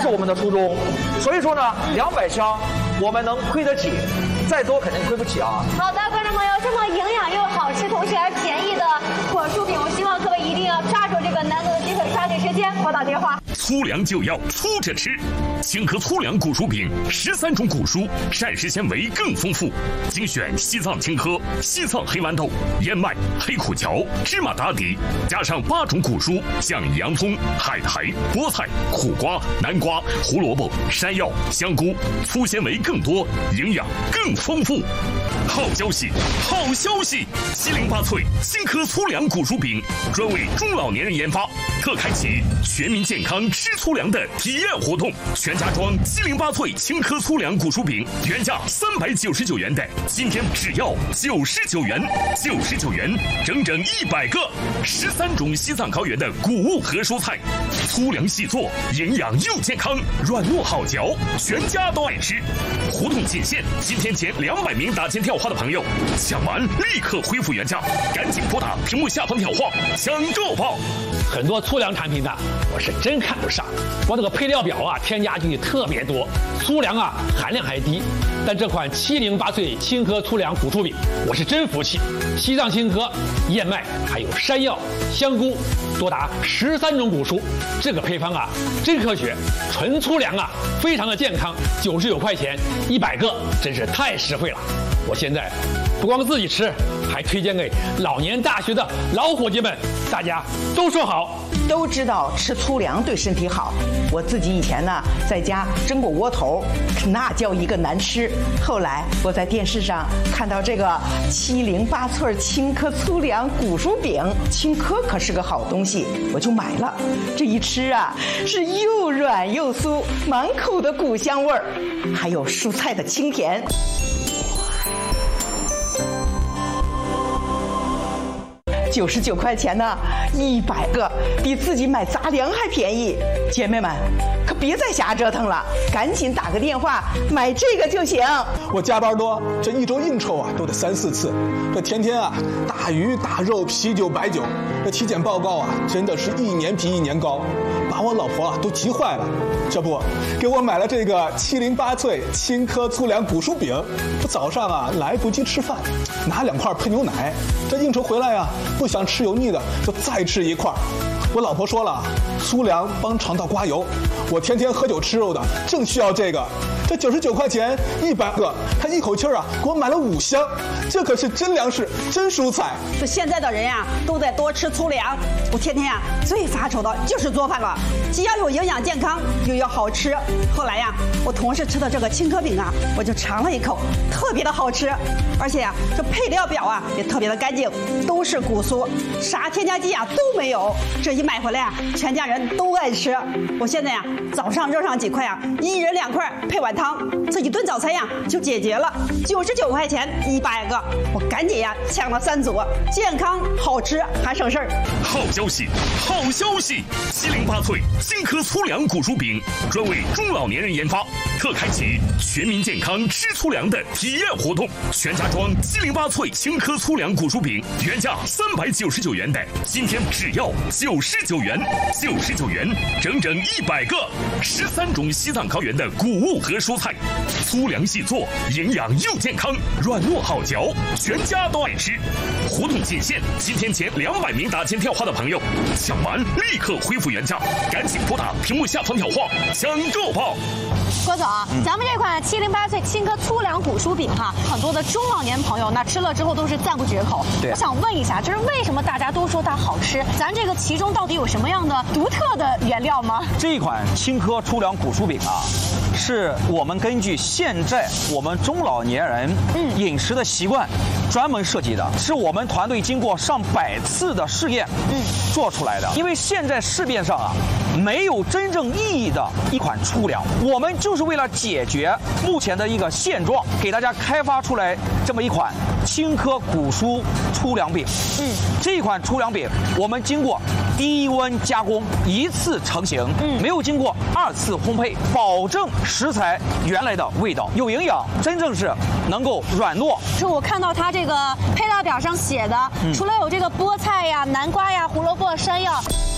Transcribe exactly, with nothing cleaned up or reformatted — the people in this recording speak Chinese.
是我们的初衷。所以说呢，两百箱我们能亏得起，再多肯定亏不起啊。 好的，观众朋友，这么营养又好吃，同时还便宜的果蔬品，我希望各位一定要抓住这个难得的机会，抓紧时间拨打电话。 粗粮就要粗着吃，青稞粗粮谷薯饼，十三种谷蔬，膳食纤维更丰富，精选西藏青稞、西藏黑豌豆、燕麦、黑苦荞、芝麻打底，加上八种谷蔬，像洋葱、海苔、菠菜、苦瓜、南瓜、胡萝卜、山药、香菇，粗纤维更多，营养更丰富。好消息，好消息！七零八脆青稞粗粮谷薯饼，专为中老年人研发，特开启全民健康吃粗粮的体验活动。全家装七零八脆青稞粗粮谷薯饼，原价三百九十九元的，今天只要九十九元，九十九元，整整一百个，十三种西藏高原的谷物和蔬菜，粗粮细做，营养又健康，软糯好嚼，全家都爱吃。活动仅限今天前两百名打进电话的朋友，抢完立刻恢复原价，赶紧拨打屏幕下方电话抢购报。 很多粗粮产品呢，我是真看不上，光这个配料表啊，添加进去特别多，粗粮啊含量还低。但这款七零八脆青稞粗粮谷薯饼，我是真服气。西藏青稞、燕麦还有山药、香菇，多达十三种谷蔬，这个配方啊真科学，纯粗粮啊，非常的健康，九十九块钱一百个，真是太实惠了。我现在不光自己吃，还推荐给老年大学的老伙计们，大家都说好。 都知道吃粗粮对身体好，我自己以前呢在家蒸过窝头，那叫一个难吃。后来我在电视上看到这个七零八脆青稞粗粮谷薯饼，青稞可是个好东西，我就买了。这一吃啊，是又软又酥，满口的谷香味儿，还有蔬菜的清甜。九十九块钱呢，一百个，比自己买杂粮还便宜。姐妹们，可别再瞎折腾了，赶紧打个电话买这个就行。 我加班多，这一周应酬啊都得三四次，这天天啊大鱼大肉、啤酒白酒，这体检报告啊真的是一年比一年高，把我老婆啊都急坏了。这不，给我买了这个七零八脆青稞粗粮谷薯饼，这早上啊来不及吃饭，拿两块配牛奶，这应酬回来啊不想吃油腻的，就再吃一块。我老婆说了，粗粮帮肠道刮油，我天天喝酒吃肉的，正需要这个。这九十九块钱一百个，他一口气啊给我买了五箱，这可是真粮食，真蔬菜。 这现在的人呀、啊，都在多吃粗粮。我天天呀、啊、最发愁的就是做饭了，既要有营养健康，又要好吃。后来呀，我同事吃的这个青稞饼啊，我就尝了一口，特别的好吃，而且呀、啊，这配料表啊也特别的干净，都是谷蔬，啥添加剂啊都没有。这一买回来啊，全家人都爱吃。我现在呀、啊，早上热上几块啊，一人两块配碗汤，这一顿早餐呀就解决了，九十九块钱一百个，我赶紧呀抢了三组，健康好吃还省事儿。 好消息，好消息！七零八脆青稞粗粮谷薯饼，专为中老年人研发，特开启全民健康吃粗粮的体验活动。全家装七零八脆青稞粗粮谷薯饼，原价三百九十九元的，今天只要九十九元，九十九元，整整一百个，十三种西藏高原的谷物和蔬菜，粗粮细做，营养又健康，软糯好嚼，全家都爱吃。活动仅限今天前两百名打进电话的朋友，抢完立刻恢复原价，赶紧拨打屏幕下方电话抢购报。 郭总，嗯、咱们这款七零八脆青稞粗粮谷薯饼哈，很多的中老年朋友那吃了之后都是赞不绝口。我想问一下，就是为什么大家都说它好吃？咱这个其中到底有什么样的独特的原料吗？ 这一款青稞粗粮谷薯饼啊，是我们根据现在我们中老年人饮食的习惯专门设计的，是我们团队经过上百次的试验嗯做出来的。因为现在市面上啊没有真正意义的一款粗粮，我们就是为了解决目前的一个现状，给大家开发出来这么一款青稞谷蔬粗粮饼。嗯，这款粗粮饼我们经过低温加工，一次成型，嗯，没有经过二次烘焙，保证食材原来的味道，有营养，真正是能够软糯。 就我看到它这个配料表上写的，嗯、除了有这个菠菜呀、南瓜呀、胡萝卜、山药。